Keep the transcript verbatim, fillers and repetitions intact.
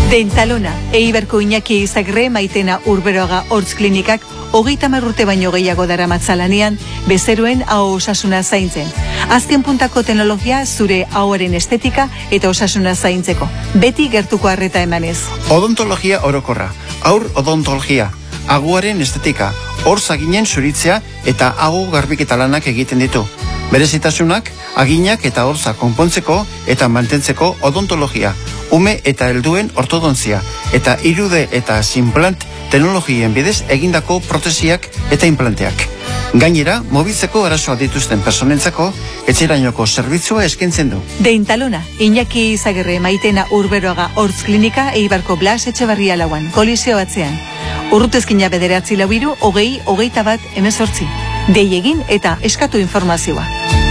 Dentalona, Eibarko Iñaki Izagirre Maitena Urberoaga Hortz Klinikak hogeita hamar urte baino gehiago daramatzalanean bezeruen aho osasuna zaintzen. Azken puntako teknologia zure ahoaren estetika eta osasuna zaintzeko. Beti gertuko arreta emanez. Odontologia orokorra, aur odontologia, aguaren estetika, hor zaginen zuritzea eta aho garbiketa lanak egiten ditu. Berezitasunak, aginak eta horza konpontzeko eta mantentzeko odontologia, ume eta helduen ortodontzia, eta irude eta implant teknologien bidez egindako protesiak eta implanteak. Gainera, mobiltzeko arazoa dituzten personentzako etxerainoko zerbitzua eskaintzen du. Dentalona, Iñaki Izagirre Maitena Urberoaga Hortz Klinika Eibarko Blas Etxebarria lauan, kolizio batzean. Urrutezkina bederatzi lau hiru, hogei, hogeita bat, hemezortzi. Dei egin eta eskatu informazioa.